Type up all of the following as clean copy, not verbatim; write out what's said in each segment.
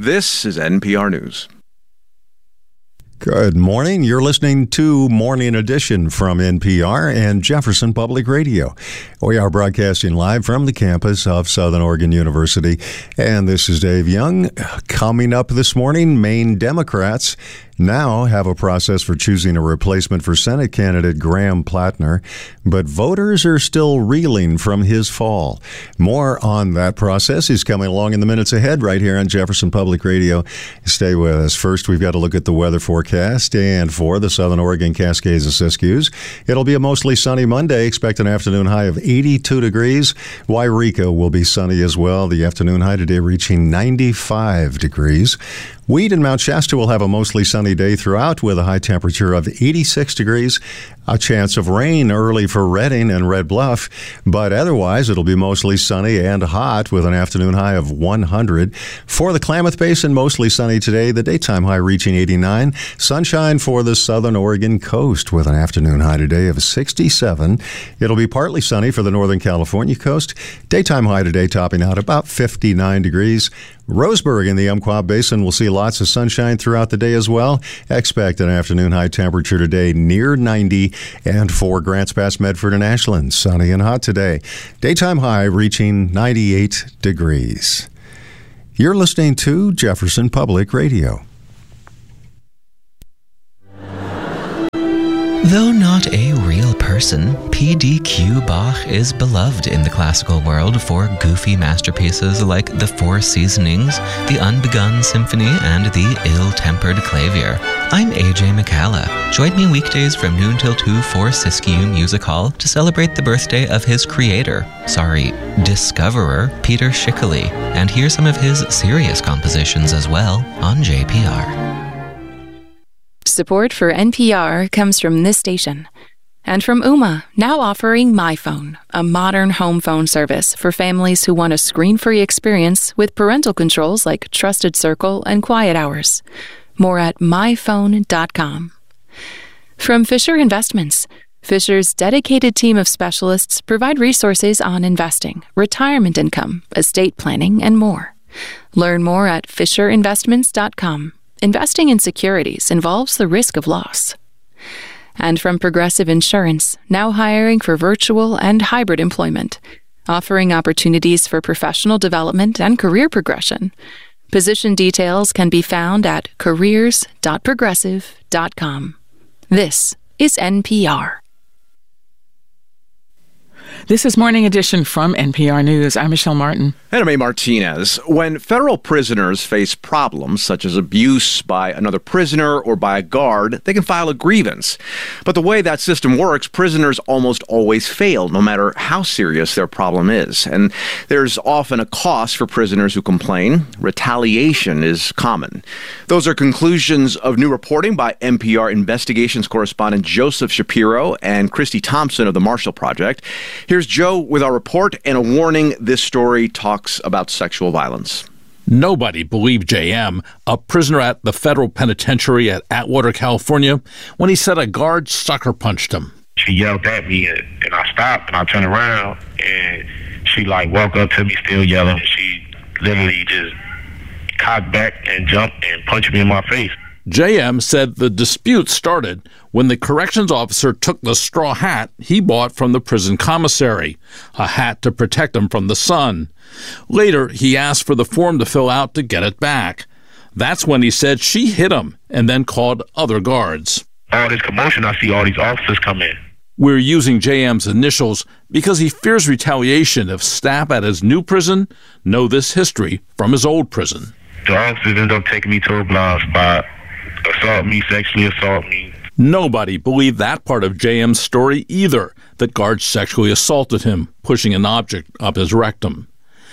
This is NPR News. Good morning. You're listening to Morning Edition from NPR and Jefferson Public Radio. We are broadcasting live from the campus of Southern Oregon University. And this is Dave Young. Coming up this morning, Maine Democrats now have a process for choosing a replacement for Senate candidate Graham Plattner, but voters are still reeling from his fall. More on that process is coming along in the minutes ahead right here on Jefferson Public Radio. Stay with us. First, we've got to look at the weather forecast, and for the Southern Oregon Cascades and Siskiyous, it'll be a mostly sunny Monday. Expect an afternoon high of 82 degrees. Wairika will be sunny as well. The afternoon high today reaching 95 degrees. Weed and Mount Shasta will have a mostly sunny day throughout with a high temperature of 86 degrees. A chance of rain early for Redding and Red Bluff, but otherwise it'll be mostly sunny and hot with an afternoon high of 100. For the Klamath Basin, mostly sunny today, the daytime high reaching 89. Sunshine for the Southern Oregon coast with an afternoon high today of 67. It'll be partly sunny for the Northern California coast. Daytime high today topping out about 59 degrees. Roseburg in the Umpqua Basin will see lots of sunshine throughout the day as well. Expect an afternoon high temperature today near 90. And for Grants Pass, Medford, and Ashland, sunny and hot today. Daytime high reaching 98 degrees. You're listening to Jefferson Public Radio. Though not a real person, P.D.Q. Bach is beloved in the classical world for goofy masterpieces like The Four Seasonings, The Unbegun Symphony, and The Ill-Tempered Clavier. I'm AJ McCalla. Join me weekdays from noon till 2 for Siskiyou Music Hall to celebrate the birthday of his discoverer, Peter Schickele, and hear some of his serious compositions as well on JPR. Support for NPR comes from this station and from Ooma, now offering MyPhone, a modern home phone service for families who want a screen-free experience with parental controls like Trusted Circle and Quiet Hours. More at myphone.com. From Fisher Investments, Fisher's dedicated team of specialists provide resources on investing, retirement income, estate planning, and more. Learn more at fisherinvestments.com. Investing in securities involves the risk of loss. And from Progressive Insurance, now hiring for virtual and hybrid employment, offering opportunities for professional development and career progression. Position details can be found at careers.progressive.com. This is NPR. This is Morning Edition from NPR News. I'm Michelle Martin. And I'm A. Martinez. When federal prisoners face problems such as abuse by another prisoner or by a guard, they can file a grievance. But the way that system works, prisoners almost always fail, no matter how serious their problem is. And there's often a cost for prisoners who complain. Retaliation is common. Those are conclusions of new reporting by NPR investigations correspondent Joseph Shapiro and Christy Thompson of the Marshall Project. Here's Joe with our report and a warning. This story talks about sexual violence. Nobody believed J.M., a prisoner at the federal penitentiary at Atwater, California, when he said a guard sucker punched him. She yelled at me, and I stopped, and I turned around, and she, walked up to me still yelling. She literally just cocked back and jumped and punched me in my face. J.M. said the dispute started when the corrections officer took the straw hat he bought from the prison commissary, a hat to protect him from the sun. Later, he asked for the form to fill out to get it back. That's when he said she hit him and then called other guards. All this commotion, I see all these officers come in. We're using J.M.'s initials because he fears retaliation if staff at his new prison know this history from his old prison. The officers ended up taking me to a blind spot, sexually assault me. Nobody believed that part of J.M.'s story either, that guards sexually assaulted him, pushing an object up his rectum.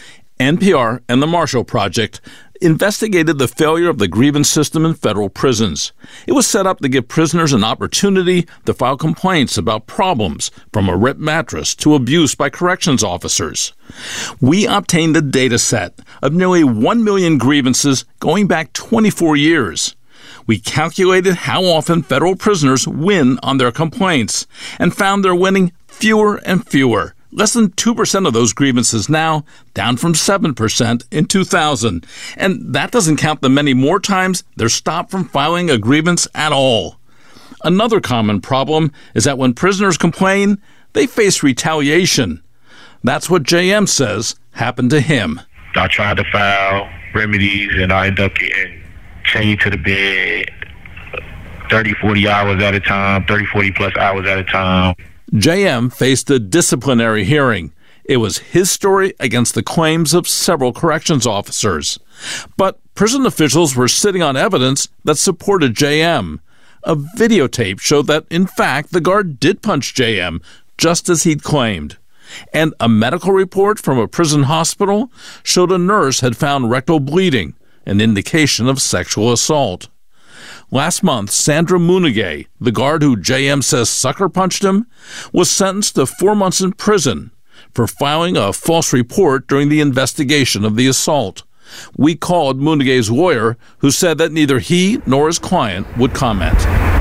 NPR and the Marshall Project investigated the failure of the grievance system in federal prisons. It was set up to give prisoners an opportunity to file complaints about problems, from a ripped mattress to abuse by corrections officers. We obtained a data set of nearly 1 million grievances going back 24 years. We calculated how often federal prisoners win on their complaints and found they're winning fewer and fewer, Less than 2% of those grievances now, down from 7% in 2000. And that doesn't count the many more times they're stopped from filing a grievance at all. Another common problem is that when prisoners complain, they face retaliation. That's what JM says happened to him. I tried to file remedies, and I ended up getting chained to the bed 30, 40 hours at a time, 30, 40 plus hours at a time. JM faced a disciplinary hearing. It was his story against the claims of several corrections officers. But prison officials were sitting on evidence that supported JM. A videotape showed that, in fact, the guard did punch JM, just as he'd claimed. And a medical report from a prison hospital showed a nurse had found rectal bleeding, an indication of sexual assault. Last month, Sandra Munigay, the guard who JM says sucker punched him, was sentenced to 4 months in prison for filing a false report during the investigation of the assault. We called Munigay's lawyer, who said that neither he nor his client would comment.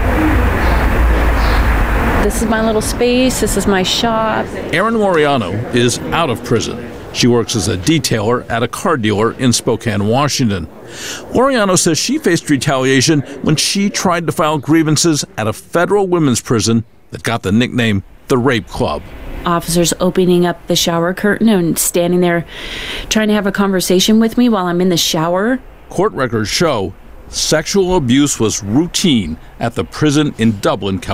This is my little space. This is my shop. Erin Laureano is out of prison. She works as a detailer at a car dealer in Spokane, Washington. Laureano says she faced retaliation when she tried to file grievances at a federal women's prison that got the nickname the Rape Club. Officers opening up the shower curtain and standing there trying to have a conversation with me while I'm in the shower. Court records show sexual abuse was routine at the prison in Dublin, California.